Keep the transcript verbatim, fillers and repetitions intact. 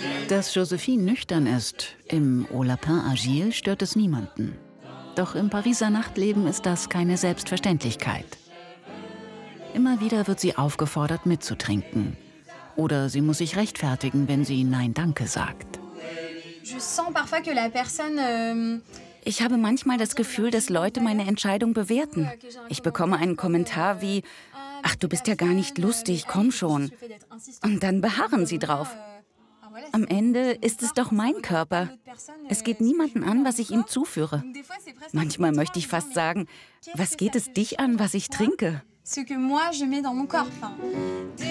Dass Joséphine nüchtern ist, im Au Lapin Agile stört es niemanden. Doch im Pariser Nachtleben ist das keine Selbstverständlichkeit. Immer wieder wird sie aufgefordert, mitzutrinken. Oder sie muss sich rechtfertigen, wenn sie Nein, danke sagt. Ich habe manchmal das Gefühl, dass Leute meine Entscheidung bewerten. Ich bekomme einen Kommentar wie: »Ach, du bist ja gar nicht lustig, komm schon.« Und dann beharren sie drauf. Am Ende ist es doch mein Körper. Es geht niemanden an, was ich ihm zuführe. Manchmal möchte ich fast sagen: Was geht es dich an, was ich trinke?